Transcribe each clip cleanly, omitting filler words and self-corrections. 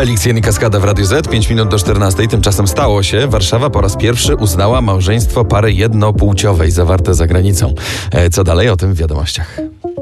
Felix, Jen i Kaskada w Radiu Z, 5 minut do 14. Tymczasem stało się. Warszawa po raz pierwszy uznała małżeństwo pary jednopłciowej zawarte za granicą. Co dalej? O tym w wiadomościach.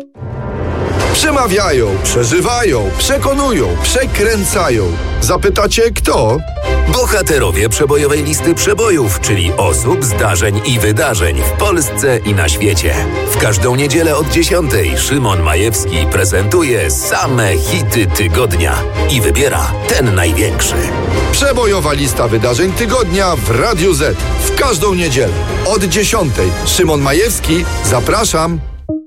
Przemawiają, przeżywają, przekonują, przekręcają. Zapytacie kto? Bohaterowie przebojowej listy przebojów, czyli osób, zdarzeń i wydarzeń w Polsce i na świecie. W każdą niedzielę od 10 Szymon Majewski prezentuje same hity tygodnia i wybiera ten największy. Przebojowa lista wydarzeń tygodnia w Radiu Z. W każdą niedzielę od 10 Szymon Majewski, zapraszam.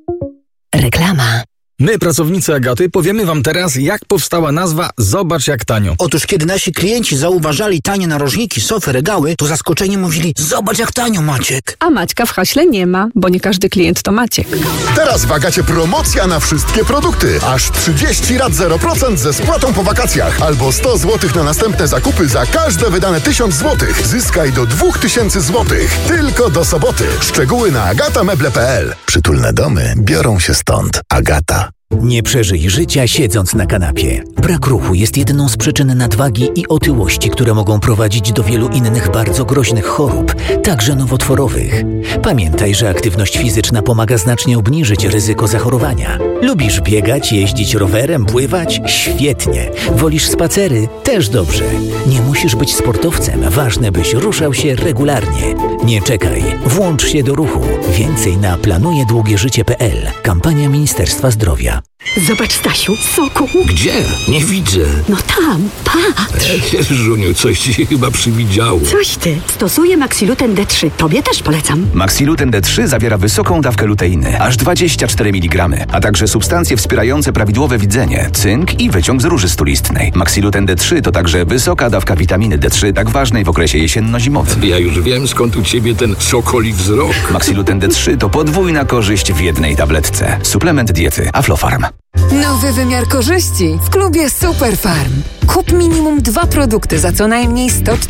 Reklama. My, pracownicy Agaty, powiemy wam teraz, jak powstała nazwa Zobacz jak tanio. Otóż kiedy nasi klienci zauważali tanie narożniki, sofy, regały, to zaskoczeni mówili: zobacz jak tanio, Maciek. A Maćka w haśle nie ma, bo nie każdy klient to Maciek. Teraz w Agacie promocja na wszystkie produkty. Aż 30 rat 0% ze spłatą po wakacjach. Albo 100 zł na następne zakupy za każde wydane 1000 zł. Zyskaj do 2000 zł. Tylko do soboty. Szczegóły na agatameble.pl. Przytulne domy biorą się stąd. Agata. Nie przeżyj życia siedząc na kanapie. Brak ruchu jest jedną z przyczyn nadwagi i otyłości, które mogą prowadzić do wielu innych bardzo groźnych chorób, także nowotworowych. Pamiętaj, że aktywność fizyczna pomaga znacznie obniżyć ryzyko zachorowania. Lubisz biegać, jeździć rowerem, pływać? Świetnie. Wolisz spacery? Też dobrze. Nie musisz być sportowcem, ważne byś ruszał się regularnie. Nie czekaj, włącz się do ruchu. Więcej na planujedługieżycie.pl. Kampania Ministerstwa Zdrowia. Zobacz, Stasiu, soku. Gdzie? Nie widzę. No tam, patrz. Żuniu, coś ci się chyba przywidziało. Coś ty. Stosuję Maxiluten D3. Tobie też polecam. Maxiluten D3 zawiera wysoką dawkę luteiny, aż 24 mg, a także substancje wspierające prawidłowe widzenie, cynk i wyciąg z róży stulistnej. Maxiluten D3 to także wysoka dawka witaminy D3, tak ważnej w okresie jesienno-zimowym. Ja już wiem, skąd u ciebie ten sokoli wzrok. Maxiluten D3 to podwójna korzyść w jednej tabletce. Suplement diety Aflofarm. Nowy wymiar korzyści w klubie Superfarm. Kup minimum 2 produkty za co najmniej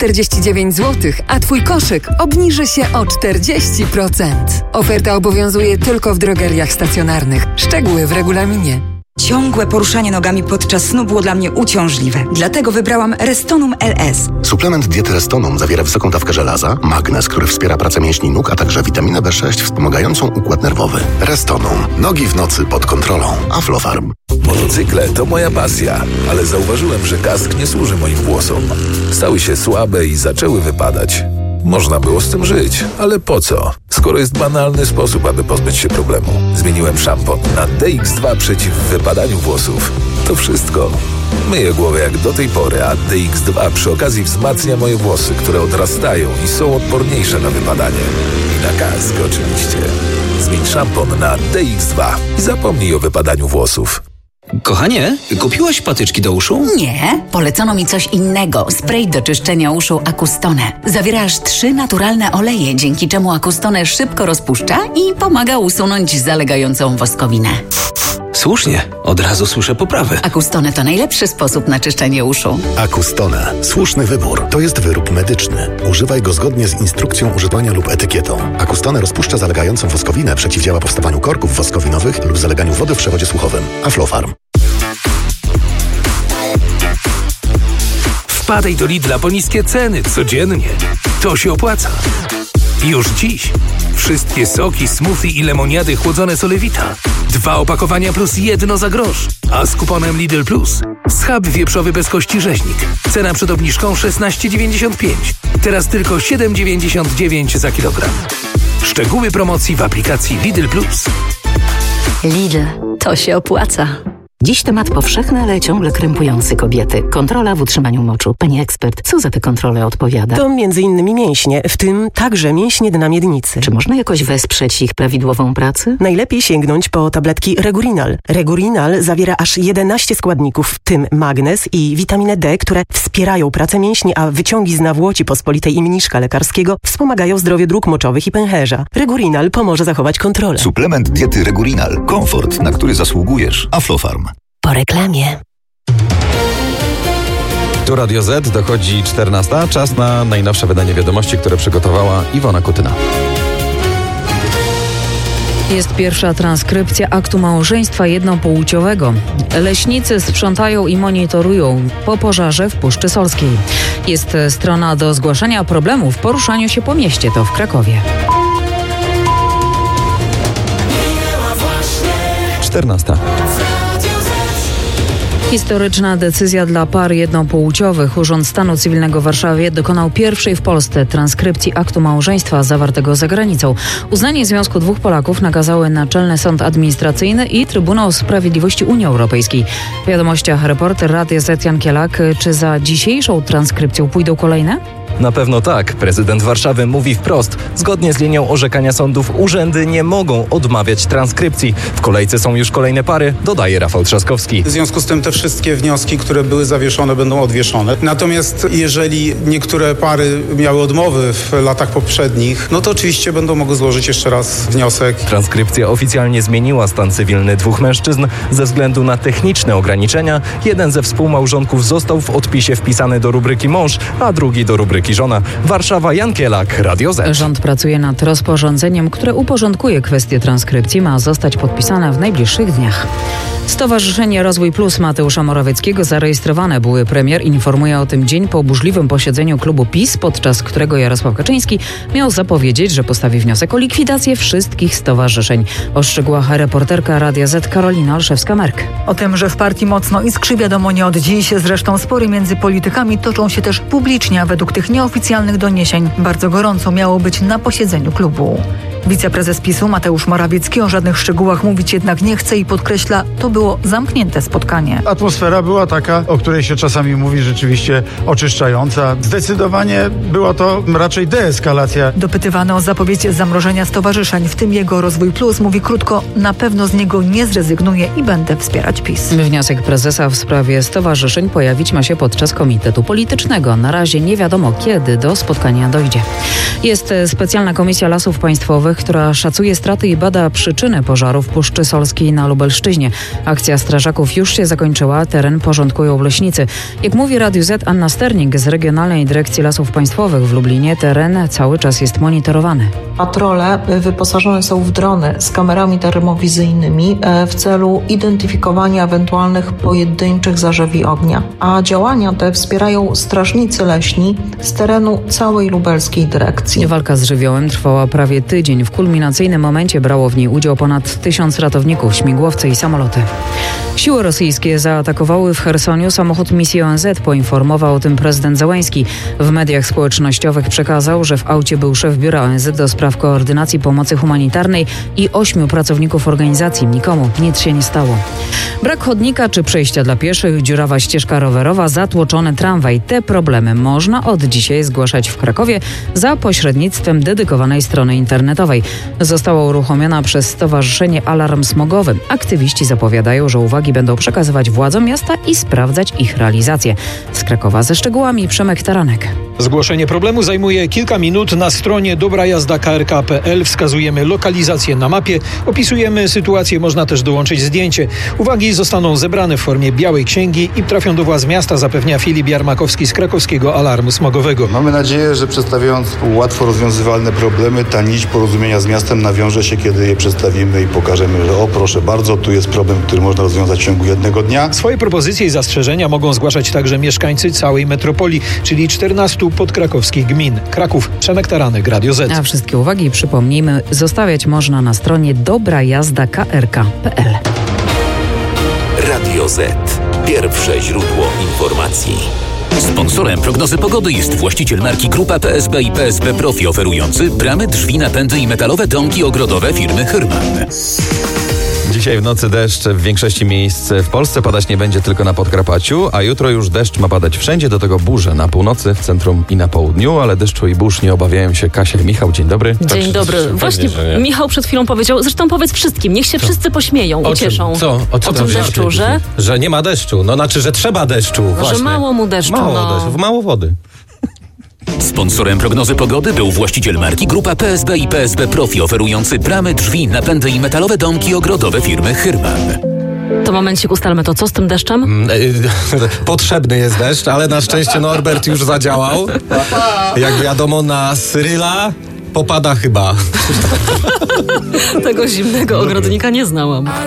149 zł, a Twój koszyk obniży się o 40%. Oferta obowiązuje tylko w drogeriach stacjonarnych. Szczegóły w regulaminie. Ciągłe poruszanie nogami podczas snu było dla mnie uciążliwe. Dlatego wybrałam Restonum LS. Suplement diety Restonum zawiera wysoką dawkę żelaza, magnez, który wspiera pracę mięśni nóg, a także witaminę B6 wspomagającą układ nerwowy. Restonum. Nogi w nocy pod kontrolą. Aflofarm. Motocykle to moja pasja, ale zauważyłem, że kask nie służy moim włosom. Stały się słabe i zaczęły wypadać. Można było z tym żyć, ale po co? Skoro jest banalny sposób, aby pozbyć się problemu. Zmieniłem szampon na DX2 przeciw wypadaniu włosów. To wszystko. Myję głowę jak do tej pory, a DX2 przy okazji wzmacnia moje włosy, które odrastają i są odporniejsze na wypadanie. I na kask oczywiście. Zmień szampon na DX2 i zapomnij o wypadaniu włosów. Kochanie, kupiłaś patyczki do uszu? Nie, polecono mi coś innego. Spray do czyszczenia uszu Acustone. Zawiera aż 3 naturalne oleje, dzięki czemu Acustone szybko rozpuszcza i pomaga usunąć zalegającą woskowinę. Słusznie, od razu słyszę poprawę. Acustone to najlepszy sposób na czyszczenie uszu. Acustone. Słuszny wybór. To jest wyrób medyczny. Używaj go zgodnie z instrukcją używania lub etykietą. Acustone rozpuszcza zalegającą woskowinę, przeciwdziała powstawaniu korków woskowinowych lub zaleganiu wody w przewodzie słuchowym. Aflofarm. Wpadaj do Lidla po niskie ceny codziennie. To się opłaca. Już dziś wszystkie soki, smoothie i lemoniady chłodzone Solewita. 2 opakowania plus 1 za grosz. A z kuponem Lidl Plus schab wieprzowy bez kości rzeźnik. Cena przed obniżką 16,95. Teraz tylko 7,99 za kilogram. Szczegóły promocji w aplikacji Lidl Plus. Lidl, to się opłaca. Dziś temat powszechny, ale ciągle krępujący kobiety. Kontrola w utrzymaniu moczu. Pani ekspert, co za te kontrole odpowiada? To m.in. mięśnie, w tym także mięśnie dna miednicy. Czy można jakoś wesprzeć ich prawidłową pracę? Najlepiej sięgnąć po tabletki Regurinal. Regurinal zawiera aż 11 składników, w tym magnez i witaminę D, które wspierają pracę mięśni, a wyciągi z nawłoci pospolitej i mniszka lekarskiego wspomagają zdrowie dróg moczowych i pęcherza. Regurinal pomoże zachować kontrolę. Suplement diety Regurinal. Komfort, na który zasługujesz. Aflofarm. Po reklamie. Tu Radio Z, dochodzi 14. Czas na najnowsze wydanie wiadomości, które przygotowała Iwona Kutyna. Jest pierwsza transkrypcja aktu małżeństwa jednopłciowego. Leśnicy sprzątają i monitorują po pożarze w Puszczy Solskiej. Jest strona do zgłaszania problemów w poruszaniu się po mieście, to w Krakowie. 14. Historyczna decyzja dla par jednopłciowych. Urząd Stanu Cywilnego w Warszawie dokonał pierwszej w Polsce transkrypcji aktu małżeństwa zawartego za granicą. Uznanie związku dwóch Polaków nakazały Naczelny Sąd Administracyjny i Trybunał Sprawiedliwości Unii Europejskiej. W wiadomościach reporter Radia Z Jan Kielak. Czy za dzisiejszą transkrypcją pójdą kolejne? Na pewno tak. Prezydent Warszawy mówi wprost. Zgodnie z linią orzekania sądów urzędy nie mogą odmawiać transkrypcji. W kolejce są już kolejne pary, dodaje Rafał Trzaskowski. W związku z tym te wszystkie wnioski, które były zawieszone, będą odwieszone. Natomiast jeżeli niektóre pary miały odmowy w latach poprzednich, no to oczywiście będą mogły złożyć jeszcze raz wniosek. Transkrypcja oficjalnie zmieniła stan cywilny dwóch mężczyzn. Ze względu na techniczne ograniczenia, jeden ze współmałżonków został w odpisie wpisany do rubryki mąż, a drugi do rubryki żona. Warszawa, Jan Kielak, Radio Z. Rząd pracuje nad rozporządzeniem, które uporządkuje kwestię transkrypcji. Ma zostać podpisane w najbliższych dniach. Stowarzyszenie Rozwój Plus Mateusza Morawieckiego zarejestrowane. Były premier informuje o tym dzień po burzliwym posiedzeniu klubu PiS, podczas którego Jarosław Kaczyński miał zapowiedzieć, że postawi wniosek o likwidację wszystkich stowarzyszeń. O szczegółach reporterka Radia Z Karolina Olszewska-Merk. O tym, że w partii mocno iskrzy, wiadomo nie od dziś. Zresztą spory między politykami toczą się też publicznie, a według tych nieoficjalnych doniesień bardzo gorąco miało być na posiedzeniu klubu. Wiceprezes PiS-u Mateusz Morawiecki o żadnych szczegółach mówić jednak nie chce i podkreśla, to było zamknięte spotkanie. Atmosfera była taka, o której się czasami mówi, rzeczywiście oczyszczająca. Zdecydowanie była to raczej deeskalacja. Dopytywany o zapowiedź zamrożenia stowarzyszeń, w tym jego Rozwój Plus, mówi krótko, na pewno z niego nie zrezygnuję i będę wspierać PiS. Wniosek prezesa w sprawie stowarzyszeń pojawić ma się podczas komitetu politycznego. Na razie nie wiadomo, kiedy do spotkania dojdzie. Jest specjalna komisja Lasów Państwowych, która szacuje straty i bada przyczyny pożaru w Puszczy Solskiej na Lubelszczyźnie. Akcja strażaków już się zakończyła, teren porządkują leśnicy. Jak mówi Radiu Z Anna Sterning z Regionalnej Dyrekcji Lasów Państwowych w Lublinie, teren cały czas jest monitorowany. Patrole wyposażone są w drony z kamerami termowizyjnymi w celu identyfikowania ewentualnych pojedynczych zarzewi ognia. A działania te wspierają strażnicy leśni z terenu całej lubelskiej dyrekcji. Walka z żywiołem trwała prawie tydzień. W kulminacyjnym momencie brało w niej udział ponad 1000 ratowników, śmigłowce i samoloty. Siły rosyjskie zaatakowały w Chersoniu samochód misji ONZ, poinformował o tym prezydent Zełenski. W mediach społecznościowych przekazał, że w aucie był szef biura ONZ do spraw koordynacji pomocy humanitarnej i 8 pracowników organizacji. Nikomu nic się nie stało. Brak chodnika czy przejścia dla pieszych, dziurawa ścieżka rowerowa, zatłoczony tramwaj. Te problemy można od dzisiaj zgłaszać w Krakowie za pośrednictwem dedykowanej strony internetowej. Została uruchomiona przez Stowarzyszenie Alarm Smogowy. Aktywiści zapowiadają, że uwagi będą przekazywać władzom miasta i sprawdzać ich realizację. Z Krakowa ze szczegółami Przemek Taranek. Zgłoszenie problemu zajmuje kilka minut. Na stronie dobrajazda.krk.pl wskazujemy lokalizację na mapie, opisujemy sytuację, można też dołączyć zdjęcie. Uwagi zostaną zebrane w formie białej księgi i trafią do władz miasta, zapewnia Filip Jarmakowski z krakowskiego Alarmu Smogowego. Mamy nadzieję, że przedstawiając łatwo rozwiązywalne problemy, ta nić porozumienia z miastem nawiąże się, kiedy je przedstawimy i pokażemy, że o proszę bardzo, tu jest problem, który można rozwiązać w ciągu jednego dnia. Swoje propozycje i zastrzeżenia mogą zgłaszać także mieszkańcy całej metropolii, czyli 14 podkrakowskich gmin. Kraków, Przemek Taranek, Radio Z. A wszystkie uwagi, przypomnijmy, zostawiać można na stronie dobrajazda.krk.pl. Radio Z. Pierwsze źródło informacji. Sponsorem prognozy pogody jest właściciel marki Grupa PSB i PSB Profi, oferujący bramy, drzwi, napędy i metalowe domki ogrodowe firmy Hyrman. Dzisiaj w nocy deszcz w większości miejsc w Polsce, padać nie będzie tylko na Podkarpaciu, a jutro już deszcz ma padać wszędzie, do tego burze na północy, w centrum i na południu, ale deszczu i burz nie obawiają się Kasia i Michał. Dzień dobry. Dzień dobry. Właśnie Michał przed chwilą powiedział, zresztą powiedz wszystkim, niech się wszyscy pośmieją, ucieszą. O tym deszczu, że nie ma deszczu, no znaczy, że trzeba deszczu. Właśnie. Że mało mu deszczu. Mało wody. Sponsorem prognozy pogody był właściciel marki Grupa PSB i PSB Profi, oferujący bramy, drzwi, napędy i metalowe domki ogrodowe firmy Hyrman. To momencik, ustalmy to. Co z tym deszczem? Potrzebny jest deszcz, ale na szczęście Norbert już zadziałał. Jak wiadomo, na Cyryla popada chyba. Tego zimnego ogrodnika nie znałam.